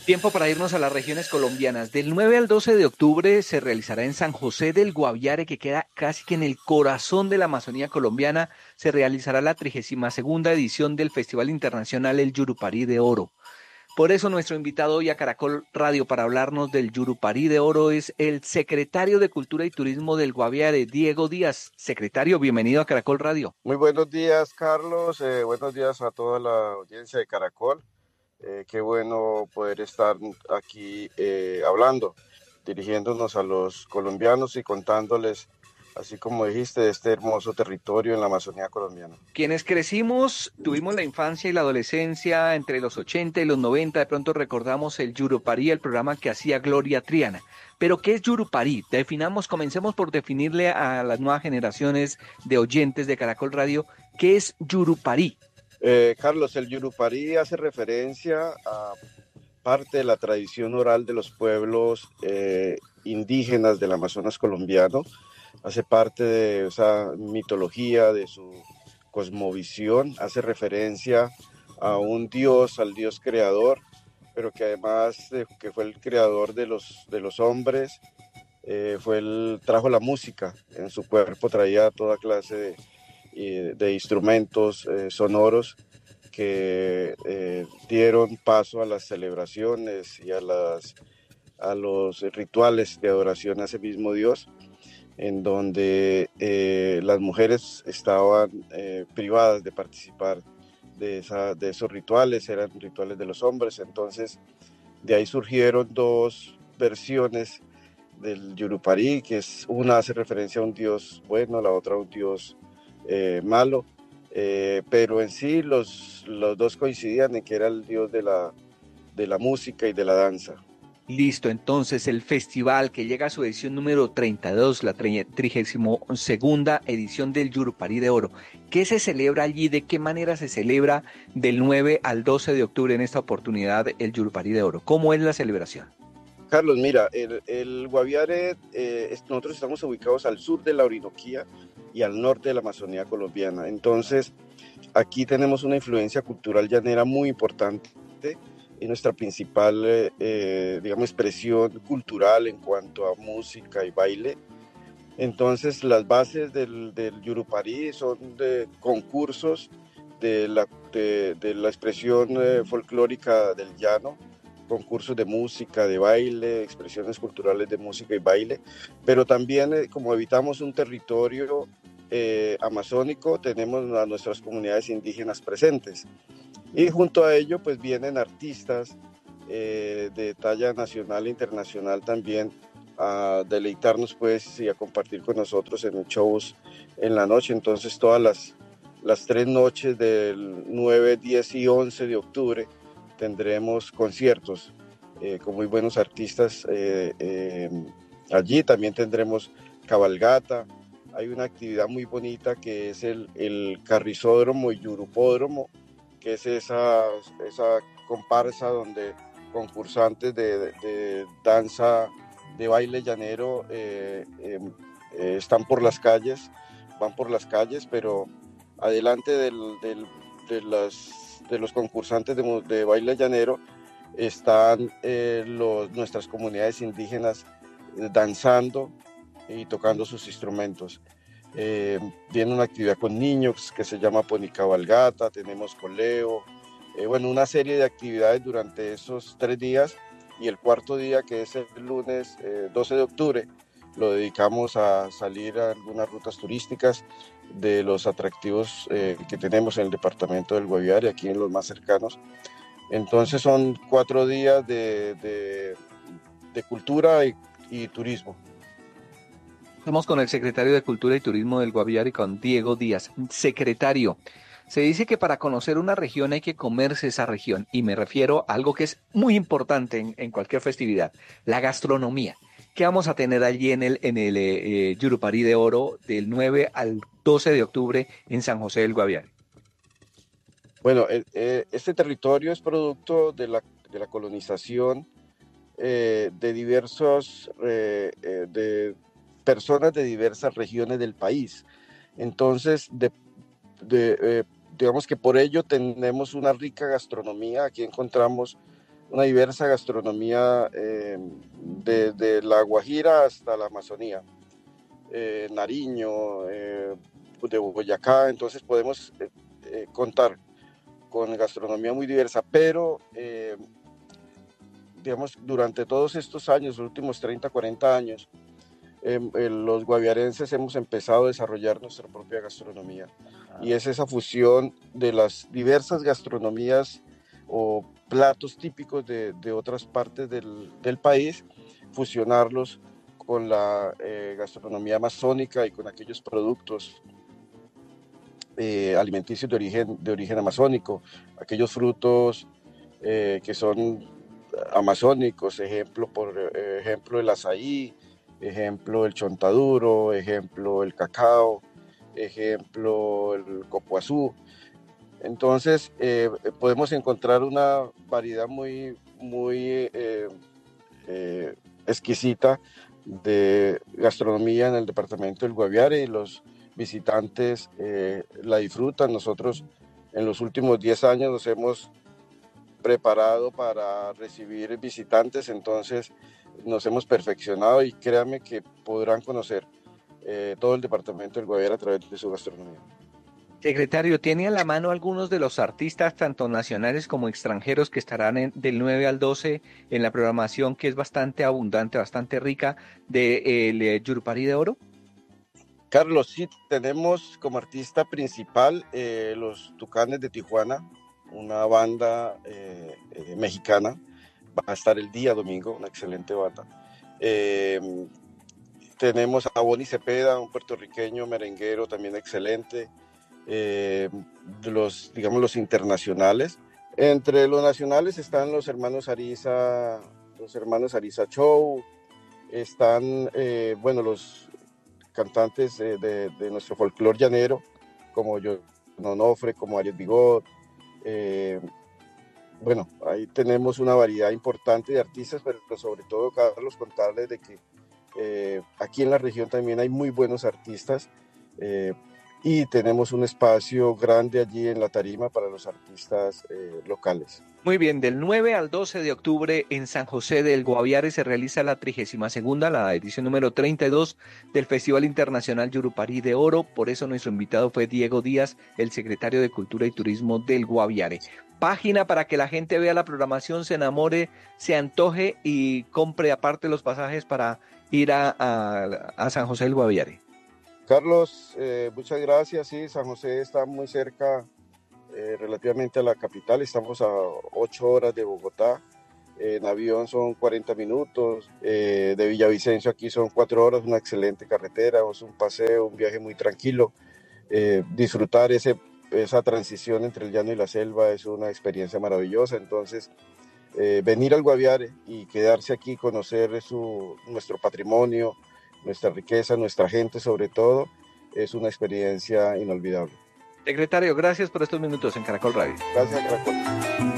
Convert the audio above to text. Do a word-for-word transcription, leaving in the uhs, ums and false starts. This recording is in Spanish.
Tiempo para irnos a las regiones colombianas. Del nueve al doce de octubre se realizará en San José del Guaviare, que queda casi que en el corazón de la Amazonía colombiana, se realizará la trigésima segunda edición del Festival Internacional El Yurupari de Oro. Por eso nuestro invitado hoy a Caracol Radio para hablarnos del Yurupari de Oro es el secretario de Cultura y Turismo del Guaviare, Diego Díaz. Secretario, bienvenido a Caracol Radio. Muy buenos días, Carlos. Eh, buenos días a toda la audiencia de Caracol. Eh, qué bueno poder estar aquí eh, hablando, dirigiéndonos a los colombianos y contándoles, así como dijiste, de este hermoso territorio en la Amazonía colombiana. Quienes crecimos, tuvimos la infancia y la adolescencia entre los ochenta y los noventa, de pronto recordamos el Yurupari, el programa que hacía Gloria Triana. Pero, ¿qué es Yurupari? Definamos, comencemos por definirle a las nuevas generaciones de oyentes de Caracol Radio, ¿qué es Yurupari? Eh, Carlos, el Yurupari hace referencia a parte de la tradición oral de los pueblos eh, indígenas del Amazonas colombiano, hace parte de esa mitología, de su cosmovisión, hace referencia a un dios, al dios creador, pero que además eh, que fue el creador de los, de los hombres, eh, fue el, trajo la música, en su cuerpo traía toda clase de de instrumentos eh, sonoros que eh, dieron paso a las celebraciones y a, las, a los rituales de adoración a ese mismo Dios, en donde eh, las mujeres estaban eh, privadas de participar de, esa, de esos rituales, eran rituales de los hombres. Entonces de ahí surgieron dos versiones del Yurupari, que es una hace referencia a un dios bueno, la otra a un dios Eh, malo, eh, pero en sí los, los dos coincidían en que era el dios de la, de la música y de la danza. Listo, entonces el festival que llega a su edición número treinta y dos, la trigésima segunda edición del Yurupari de Oro. ¿Qué se celebra allí? ¿De qué manera se celebra del nueve al doce de octubre en esta oportunidad el Yurupari de Oro? ¿Cómo es la celebración? Carlos, mira, el, el Guaviare, eh, nosotros estamos ubicados al sur de la Orinoquía y al norte de la Amazonía colombiana. Entonces, aquí tenemos una influencia cultural llanera muy importante y nuestra principal, eh, eh, digamos, expresión cultural en cuanto a música y baile. Entonces, las bases del, del Yurupari son de concursos de la, de, de la expresión eh, folclórica del llano, concursos de música, de baile, expresiones culturales de música y baile, pero también eh, como habitamos un territorio eh, amazónico, tenemos a nuestras comunidades indígenas presentes y junto a ello pues vienen artistas eh, de talla nacional e internacional también a deleitarnos pues y a compartir con nosotros en shows en la noche. Entonces todas las, las tres noches del nueve, diez y once de octubre tendremos conciertos eh, con muy buenos artistas eh, eh, allí. También tendremos cabalgata. Hay una actividad muy bonita que es el, el carrizódromo y yurupódromo, que es esa, esa comparsa donde concursantes de, de, de danza, de baile llanero eh, eh, eh, están por las calles, van por las calles, pero adelante del, del, de las de los concursantes de, de baile llanero están eh, los, nuestras comunidades indígenas eh, danzando y tocando sus instrumentos. Eh, viene una actividad con niños que se llama ponicabalgata, tenemos coleo, eh, bueno, una serie de actividades durante esos tres días, y el cuarto día, que es el lunes eh, doce de octubre, lo dedicamos a salir a algunas rutas turísticas de los atractivos eh, que tenemos en el departamento del Guaviare, aquí en los más cercanos. Entonces son cuatro días de, de, de cultura y, y turismo. Estamos con el secretario de Cultura y Turismo del Guaviare, con Diego Díaz. Secretario, se dice que para conocer una región hay que comerse esa región, y me refiero a algo que es muy importante en, en cualquier festividad, la gastronomía. ¿Qué vamos a tener allí en el, en el eh, Yurupari de Oro del nueve al doce de octubre en San José del Guaviare? Bueno, eh, este territorio es producto de la, de la colonización eh, de diversos, eh, eh, de personas de diversas regiones del país. Entonces, de, de, eh, digamos que por ello tenemos una rica gastronomía. Aquí encontramos una diversa gastronomía eh, desde la Guajira hasta la Amazonía, eh, Nariño, eh, de Boyacá, entonces podemos eh, eh, contar con gastronomía muy diversa, pero eh, digamos, durante todos estos años, los últimos treinta, cuarenta años, eh, eh, los guaviarenses hemos empezado a desarrollar nuestra propia gastronomía. Ah. Y es esa fusión de las diversas gastronomías o platos típicos de, de otras partes del, del país, fusionarlos con la eh, gastronomía amazónica y con aquellos productos eh, alimenticios de origen, de origen amazónico, aquellos frutos eh, que son amazónicos, ejemplo, por eh, ejemplo el azaí, ejemplo el chontaduro, ejemplo el cacao, ejemplo el copuazú. Entonces eh, podemos encontrar una variedad muy, muy eh, eh, exquisita de gastronomía en el departamento del Guaviare, y los visitantes eh, la disfrutan. Nosotros en los últimos diez años nos hemos preparado para recibir visitantes, entonces nos hemos perfeccionado y créanme que podrán conocer eh, todo el departamento del Guaviare a través de su gastronomía. Secretario, ¿tiene a la mano algunos de los artistas, tanto nacionales como extranjeros, que estarán en, del nueve al doce en la programación, que es bastante abundante, bastante rica, del de, eh, Yurupari de Oro? Carlos, sí, tenemos como artista principal eh, los Tucanes de Tijuana, una banda eh, eh, mexicana. Va a estar el día domingo, una excelente banda. Eh, tenemos a Bonnie Cepeda, un puertorriqueño merenguero también excelente. Eh, los, digamos, los internacionales. Entre los nacionales están los hermanos Ariza, los hermanos Ariza Show, están, eh, bueno, los cantantes eh, de, de nuestro folclore llanero, como John Onofre, como Ariel Bigot. Eh, bueno, ahí tenemos una variedad importante de artistas, pero sobre todo, Carlos, contarles de que eh, aquí en la región también hay muy buenos artistas, eh, y tenemos un espacio grande allí en la tarima para los artistas eh, locales. Muy bien, del nueve al doce de octubre en San José del Guaviare se realiza la trigésima segunda, la edición número treinta y dos del Festival Internacional Yurupari de Oro. Por eso nuestro invitado fue Diego Díaz, el secretario de Cultura y Turismo del Guaviare. Página para que la gente vea la programación, se enamore, se antoje y compre aparte los pasajes para ir a, a, a San José del Guaviare. Carlos, eh, muchas gracias. Sí, San José está muy cerca eh, relativamente a la capital. Estamos a ocho horas de Bogotá. Eh, en avión son cuarenta minutos. Eh, de Villavicencio aquí son cuatro horas. Una excelente carretera. Es un paseo, un viaje muy tranquilo. Eh, disfrutar ese, esa transición entre el llano y la selva es una experiencia maravillosa. Entonces, eh, venir al Guaviare y quedarse aquí, conocer su, nuestro patrimonio, nuestra riqueza, nuestra gente sobre todo, es una experiencia inolvidable. Secretario, gracias por estos minutos en Caracol Radio. Gracias, Caracol.